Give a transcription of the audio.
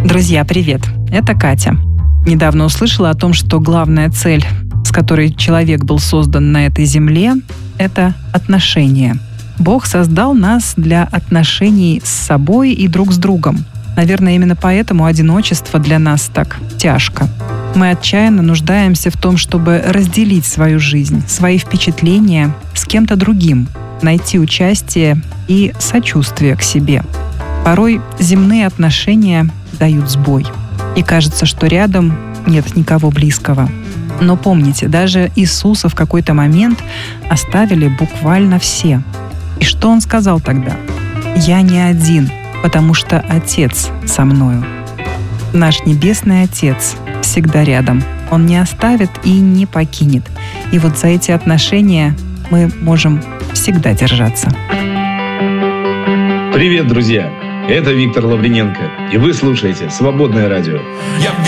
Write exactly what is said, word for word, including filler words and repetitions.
Друзья, привет! Это Катя. Недавно услышала о том, что главная цель, с которой человек был создан на этой земле, это отношения. Бог создал нас для отношений с собой и друг с другом. Наверное, именно поэтому одиночество для нас так тяжко. Мы отчаянно нуждаемся в том, чтобы разделить свою жизнь, свои впечатления с кем-то другим, найти участие и сочувствие к себе. Порой земные отношения дают сбой. И кажется, что рядом нет никого близкого. Но помните, даже Иисуса в какой-то момент оставили буквально все. И что Он сказал тогда? «Я не один, потому что Отец со мною». Наш Небесный Отец всегда рядом. Он не оставит и не покинет. И вот за эти отношения мы можем всегда держаться. Привет, друзья! Это Виктор Лавриненко, и вы слушаете «Свободное радио».